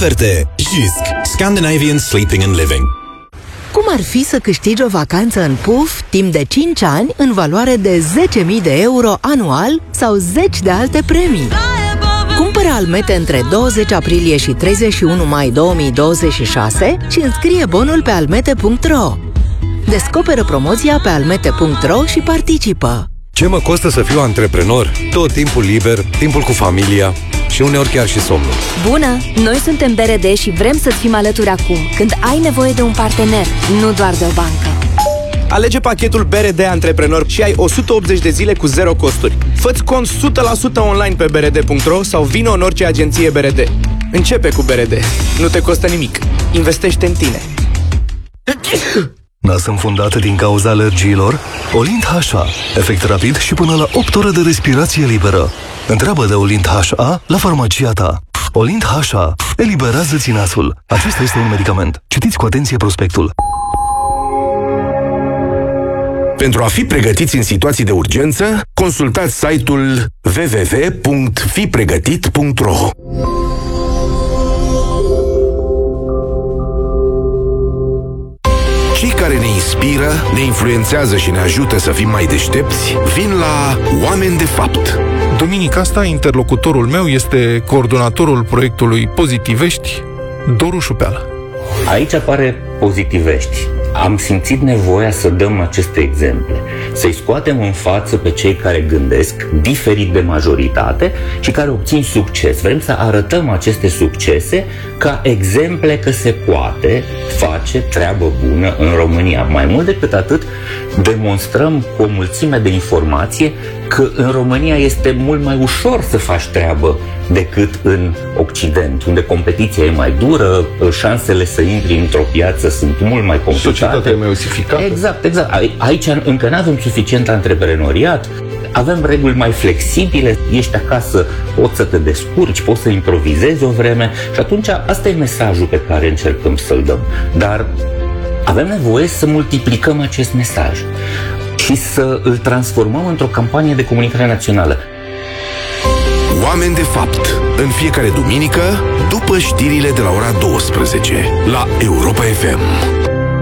oferte. JYSK, Scandinavian Sleeping and Living. Cum ar fi să câștigi o vacanță în PUF timp de 5 ani în valoare de 10.000 de euro anual sau 10 de alte premii? Cumpără almete între 20 aprilie și 31 mai 2026 și înscrie bonul pe almete.ro. Descoperă promoția pe almete.ro și participă! Ce mă costă să fiu antreprenor? Tot timpul liber, timpul cu familia și uneori chiar și somnul. Bună! Noi suntem BRD și vrem să-ți fim alături acum, când ai nevoie de un partener, nu doar de o bancă. Alege pachetul BRD Antreprenor și ai 180 de zile cu zero costuri. Fă-ți cont 100% online pe brd.ro sau vină în orice agenție BRD. Începe cu BRD. Nu te costă nimic. Investește în tine. Nas înfundată din cauza alergiilor? Olint HA. Efect rapid și până la 8 ore de respirație liberă. Întreabă de Olint HA la farmacia ta. Olint HA. Eliberează-ți nasul. Acesta este un medicament. Citiți cu atenție prospectul. Pentru a fi pregătiți în situații de urgență, consultați site-ul www.fipregătit.ro. Cei care ne inspiră, ne influențează și ne ajută să fim mai deștepți, vin la Oameni de Fapt. Duminica asta, interlocutorul meu este coordonatorul proiectului Pozitivești, Doru Șupeală. Aici apare Pozitivești. Am simțit nevoia să dăm aceste exemple, să-i scoatem în față pe cei care gândesc diferit de majoritate și care obțin succes. Vrem să arătăm aceste succese ca exemple că se poate face treabă bună în România. Mai mult decât atât, demonstrăm cu o mulțime de informație că în România este mult mai ușor să faci treabă decât în Occident, unde competiția e mai dură, șansele să intri într-o piață sunt mult mai complicate. Societatea e mai osificată. Exact. Aici încă nu avem suficient antreprenoriat, avem reguli mai flexibile, ești acasă, poți să te descurci, poți să improvizezi o vreme și atunci asta e mesajul pe care încercăm să-l dăm. Dar avem nevoie să multiplicăm acest mesaj și să îl transformăm într-o campanie de comunicare națională. Oameni de Fapt, în fiecare duminică, după știrile de la ora 12, la Europa FM.